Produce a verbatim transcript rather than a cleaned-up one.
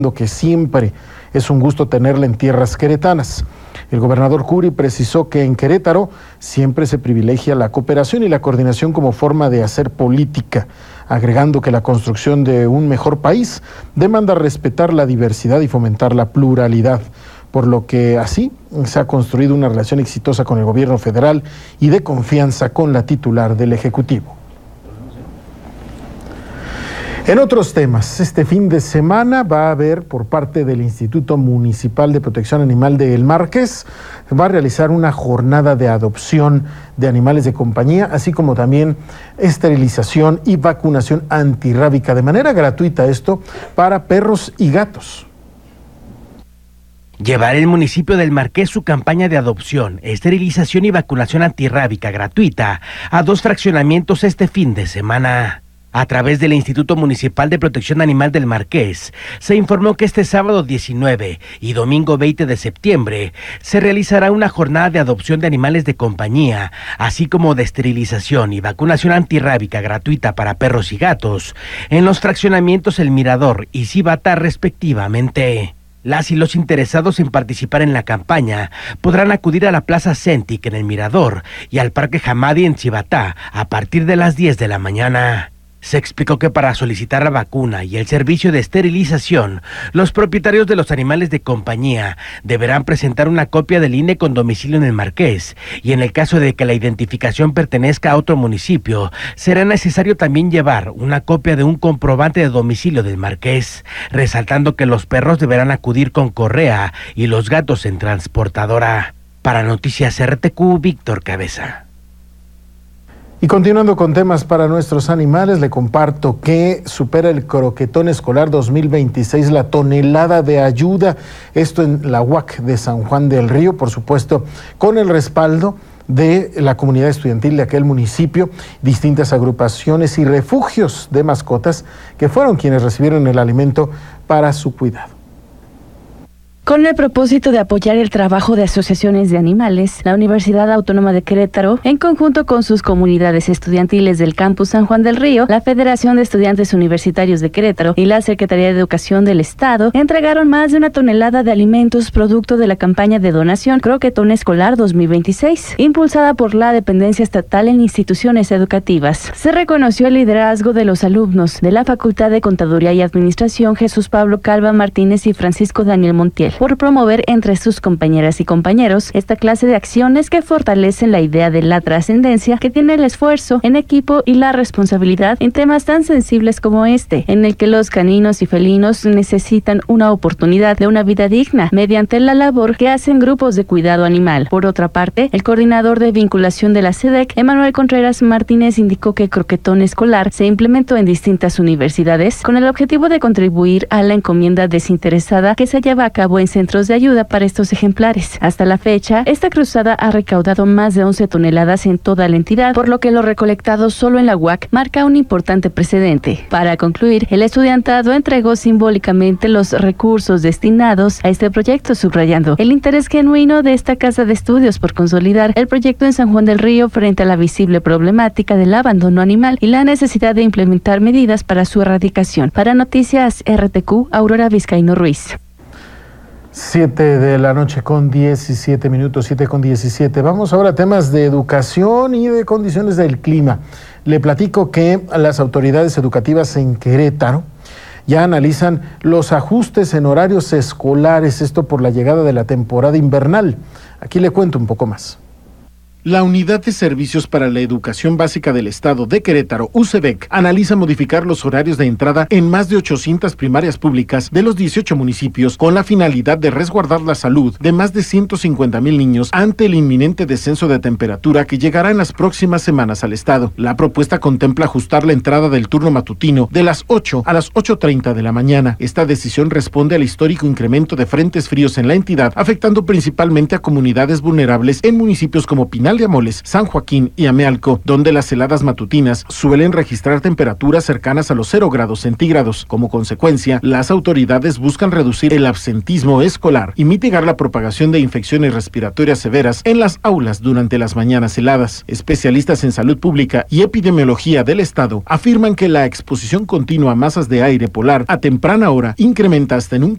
que siempre es un gusto tenerla en tierras queretanas. El gobernador Curi precisó que en Querétaro siempre se privilegia la cooperación y la coordinación como forma de hacer política, agregando que la construcción de un mejor país demanda respetar la diversidad y fomentar la pluralidad, por lo que así se ha construido una relación exitosa con el gobierno federal y de confianza con la titular del Ejecutivo. En otros temas, este fin de semana va a haber por parte del Instituto Municipal de Protección Animal de El Marqués, va a realizar una jornada de adopción de animales de compañía, así como también esterilización y vacunación antirrábica de manera gratuita, esto para perros y gatos. Llevará el municipio del Marqués su campaña de adopción, esterilización y vacunación antirrábica gratuita a dos fraccionamientos este fin de semana. A través del Instituto Municipal de Protección Animal del Marqués, se informó que este sábado diecinueve y domingo veinte de septiembre se realizará una jornada de adopción de animales de compañía, así como de esterilización y vacunación antirrábica gratuita para perros y gatos, en los fraccionamientos El Mirador y Cibatá respectivamente. Las y los interesados en participar en la campaña podrán acudir a la Plaza Centric en El Mirador y al Parque Hamadi en Cibatá a partir de las diez de la mañana. Se explicó que para solicitar la vacuna y el servicio de esterilización, los propietarios de los animales de compañía deberán presentar una copia del I N E con domicilio en el Marqués, y en el caso de que la identificación pertenezca a otro municipio, será necesario también llevar una copia de un comprobante de domicilio del Marqués, resaltando que los perros deberán acudir con correa y los gatos en transportadora. Para Noticias R T Q, Víctor Cabeza. Y continuando con temas para nuestros animales, le comparto que supera el croquetón escolar dos mil veintiséis la tonelada de ayuda, esto en la U A C de San Juan del Río, por supuesto, con el respaldo de la comunidad estudiantil de aquel municipio, distintas agrupaciones y refugios de mascotas que fueron quienes recibieron el alimento para su cuidado. Con el propósito de apoyar el trabajo de asociaciones de animales, la Universidad Autónoma de Querétaro, en conjunto con sus comunidades estudiantiles del campus San Juan del Río, la Federación de Estudiantes Universitarios de Querétaro y la Secretaría de Educación del Estado, entregaron más de una tonelada de alimentos producto de la campaña de donación Croquetón Escolar dos mil veintiséis, impulsada por la dependencia estatal en instituciones educativas. Se reconoció el liderazgo de los alumnos de la Facultad de Contaduría y Administración Jesús Pablo Calva Martínez y Francisco Daniel Montiel por promover entre sus compañeras y compañeros esta clase de acciones que fortalecen la idea de la trascendencia que tiene el esfuerzo en equipo y la responsabilidad en temas tan sensibles como este, en el que los caninos y felinos necesitan una oportunidad de una vida digna mediante la labor que hacen grupos de cuidado animal. Por otra parte, el coordinador de vinculación de la C E D E C, Emanuel Contreras Martínez, indicó que el croquetón escolar se implementó en distintas universidades con el objetivo de contribuir a la encomienda desinteresada que se lleva a cabo en centros de ayuda para estos ejemplares. Hasta la fecha, esta cruzada ha recaudado más de once toneladas en toda la entidad, por lo que lo recolectado solo en la U A C marca un importante precedente. Para concluir, el estudiantado entregó simbólicamente los recursos destinados a este proyecto, subrayando el interés genuino de esta casa de estudios por consolidar el proyecto en San Juan del Río frente a la visible problemática del abandono animal y la necesidad de implementar medidas para su erradicación. Para Noticias R T Q, Aurora Vizcaíno Ruiz. Siete de la noche con diecisiete minutos, siete con diecisiete. Vamos ahora a temas de educación y de condiciones del clima. Le platico que las autoridades educativas en Querétaro ya analizan los ajustes en horarios escolares, esto por la llegada de la temporada invernal. Aquí le cuento un poco más. La Unidad de Servicios para la Educación Básica del Estado de Querétaro, U C E B E C, analiza modificar los horarios de entrada en más de ochocientas primarias públicas de los dieciocho municipios con la finalidad de resguardar la salud de más de ciento cincuenta mil niños ante el inminente descenso de temperatura que llegará en las próximas semanas al Estado. La propuesta contempla ajustar la entrada del turno matutino de las ocho a las ocho treinta de la mañana. Esta decisión responde al histórico incremento de frentes fríos en la entidad, afectando principalmente a comunidades vulnerables en municipios como Pinar, Pinal de Amoles, San Joaquín y Amealco, donde las heladas matutinas suelen registrar temperaturas cercanas a los cero grados centígrados. Como consecuencia, las autoridades buscan reducir el absentismo escolar y mitigar la propagación de infecciones respiratorias severas en las aulas durante las mañanas heladas. Especialistas en salud pública y epidemiología del estado afirman que la exposición continua a masas de aire polar a temprana hora incrementa hasta en un